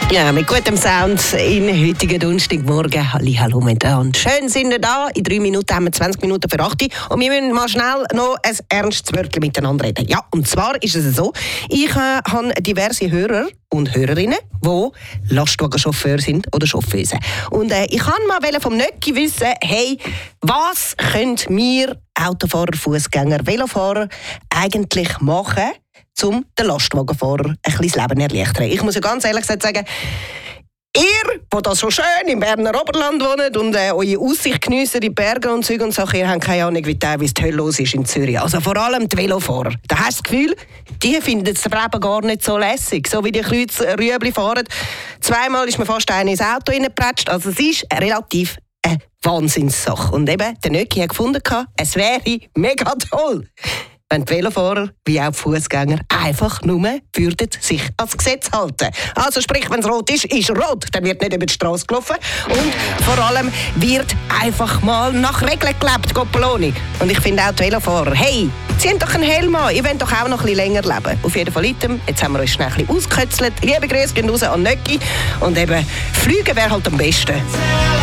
Ja, mit gutem Sound in heutigen Donnerstagmorgen. Hallo miteinander. Schön sind wir da. In 3 Minuten haben wir 20 Minuten für 8 Uhr. Und wir müssen mal schnell noch ein ernstes Wörtchen miteinander reden. Ja, und zwar ist es so, ich habe diverse Hörer und Hörerinnen, die Lastwagenchauffeur sind oder Chauffeuse. Und ich wollte mal vom Nöcki wissen, hey, was können wir Autofahrer, Fußgänger, Velofahrer eigentlich machen, um den Lastwagenfahrer ein bisschen das Leben erleichtern. Ich muss ja ganz ehrlich sagen, ihr, die da so schön im Berner Oberland wohnt und eure Aussicht geniessen, die Berge und Zeug und Sachen, ihr habt keine Ahnung, wie teilweise die Hölle los ist in Zürich. Also vor allem die Velofahrer. Da hast du das Gefühl, die finden das Leben gar nicht so lässig. So wie die Kreuzrüebli fahren. 2-mal ist mir fast einer ins Auto reingepratscht. Also es ist relativ eine Wahnsinnssache. Und eben, der Nöcki hat gefunden, es wäre mega toll, wenn die Velofahrer wie auch die Fußgänger einfach nur würden sich ans Gesetz halten. Also sprich, wenn es rot ist, ist rot. Dann wird nicht über die Straße gelaufen. Und vor allem wird einfach mal nach Regeln gelebt, Goppeloni. Und ich finde auch die Velofahrer, hey, zieht doch einen Helm an. Ihr wollt doch auch noch ein bisschen länger leben. Auf jeden Fall item. Jetzt haben wir uns schnell ein bisschen ausgekötzelt. Liebe Grüße gehen raus an Nöcki. Und eben, fliegen wäre halt am besten.